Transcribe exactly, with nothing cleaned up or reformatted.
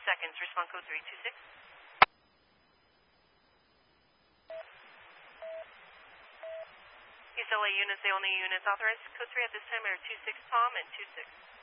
seconds. Respond code three two six. East L A units, the only units authorized. Code three at this time are two six Tom and two six.